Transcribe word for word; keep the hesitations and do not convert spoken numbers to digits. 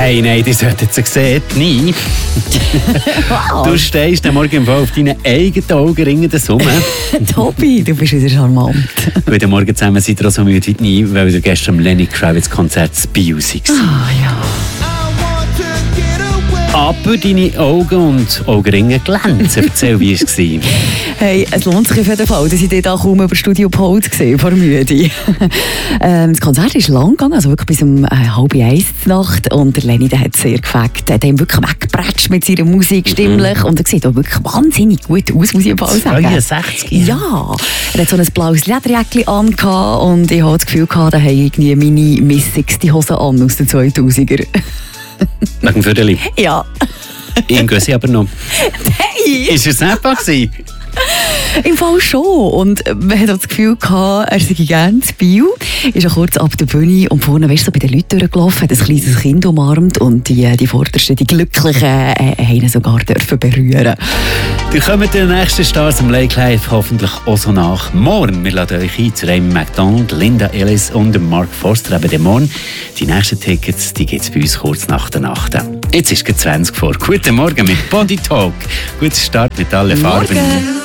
Hey, nein, die solltet sie sehen. Nie. Wow. Du stehst am Morgen im Fall auf deinen eigenen Augenringen rum. Tobi, du bist wieder charmant. Heute Morgen zusammen seid ihr auch so müde wie nie, weil wir gestern am Lenny Kravitz Konzert in Biel waren. Ah ja. Aber deine Augen und Augenringe glänzen. Erzähl, wie war es? Hey, es lohnt sich auf jeden Fall, dass ich dort auch kaum über Studio Pult gesehen vor müde. ähm, das Konzert ist lang gegangen, also wirklich bis um äh, halb eins Nacht. Und der Lenny, der hat sehr gefällt. Der hat ihm wirklich weggepratscht mit seiner Musik stimmlich. Mhm. Und er sieht auch wirklich wahnsinnig gut aus, muss ich mal sagen. zweiundsechzig? Ja. Er hat so ein blaues Lederjäckchen an und ich hatte das Gefühl, da habe ich irgendwie meine Miss sechzig Hose an aus den zweitausender. Wegen dem Viertel? Ja. Ihn gehen sie aber noch. Hey! Ist es nicht wahr gewesen? Im Fall schon. Und man hat auch das Gefühl gehabt, er sei gerne zu Biel. Ist auch kurz ab der Bühne und vorne, weißt du, so bei den Leuten durchgelaufen, hat ein kleines Kind umarmt und die, die Vordersten, die Glücklichen, äh, haben ihn sogar dürfen berühren. Die kommen den nächsten Stars im Lake Live hoffentlich auch so nach. Morgen, wir laden euch ein zu Amy McDonald, Linda Ellis und Mark Forster. Eben den Morgen. Die nächsten Tickets, die gibt es bei uns kurz nach der Nacht. Jetzt ist es zwanzig vor. Guten Morgen mit Body Talk. Guter Start mit allen Farben. Morgen.